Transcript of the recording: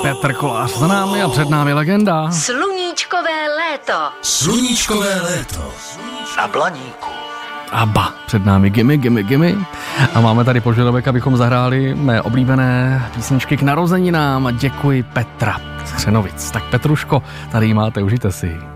Petr Kolář za námi a před námi legenda. Sluníčkové léto. Sluníčkové léto na Blaníku. ABBA, před námi Gimme. A máme tady požadavek, abychom zahráli mé oblíbené písničky k narozeninám. Děkuji Petra z Křenovic. Tak Petruško, tady máte, užijte si.